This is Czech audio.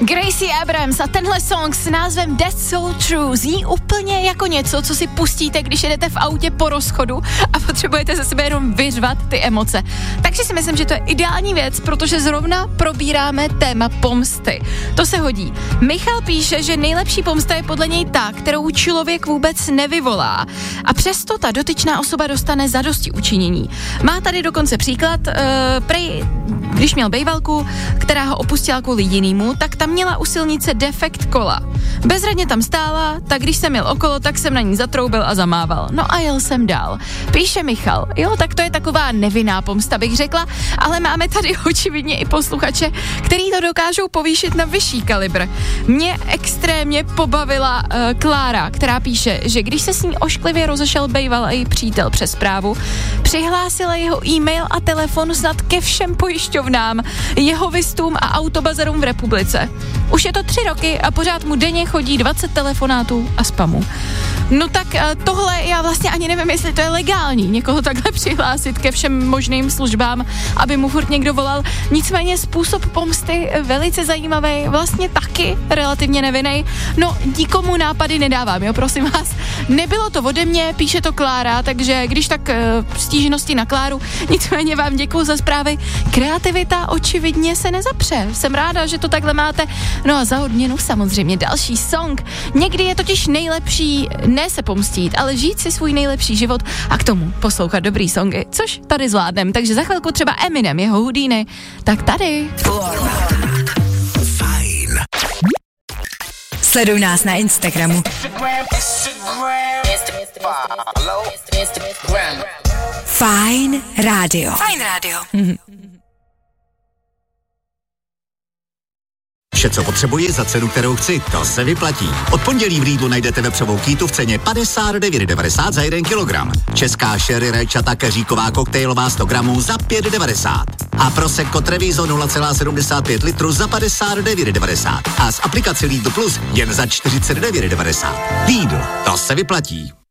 Gracie Abrams a tenhle song s názvem That's So True zní úplně jako něco, co si pustíte, když jedete v autě po rozchodu a potřebujete ze sebe jenom vyřvat ty emoce. Takže si myslím, že to je ideální věc, protože zrovna probíráme téma pomsty. To se hodí. Michal píše, že nejlepší pomsta je podle něj ta, kterou člověk vůbec nevyvolá. A přesto ta dotyčná osoba dostane zadosti učinění. Má tady dokonce příklad, prej, když měl bejvalku, která ho opustila kvůli jinému, tak tam měla u silnice defekt kola. Bezradně tam stála, tak když jsem jel okolo, tak jsem na ní zatroubil a zamával. No a jel jsem dál. Píše Michal. Jo, tak to je taková nevinná pomsta, bych řekla, ale máme tady očividně i posluchače, který to dokážou povýšit na vyšší kalibr. Mě extrémně pobavila Klára, která píše, že když se s ní ošklivě rozešel bejval a její přítel přes zprávu, přihlásila jeho e-mail a telefon snad ke všem pojišťovnám, jeho vystům a autobazarům v republice. Už je to 3 roky a pořád mu denně chodí 20 telefonátů a spamu. No tak tohle já vlastně ani nevím, jestli to je legální, někoho takhle přihlásit ke všem možným službám, aby mu furt někdo volal. Nicméně způsob pomsty velice zajímavý, vlastně taky relativně nevinnej. No, nikomu nápady nedávám, jo, prosím vás. Nebylo to ode mě, píše to Klára, takže když tak stížnosti na Kláru. Nicméně vám děkuju za zprávy. Kreativita očividně se nezapře. Jsem ráda, že to takhle máte. No a za odměnu samozřejmě další song. Někdy je totiž nejlepší ne se pomstít, ale žít si svůj nejlepší život a k tomu poslouchat dobrý songy, což tady zvládnem. Takže za chvilku třeba Eminem, jeho Houdini, tak tady. Fajn. Sleduj nás na Instagramu. Fajn rádio. Fajn rádio. Vše, co potřebuji za cenu, kterou chci, to se vyplatí. Od pondělí v Lidlu najdete vepřovou kýtu v ceně 59,90 za 1 kilogram. Česká sherry rajčata keříková koktejlová 100 gramů za 5,90. A Prosecco Treviso 0,75 litru za 59,90. A z aplikace Lidl Plus jen za 49,90. Lidl, to se vyplatí.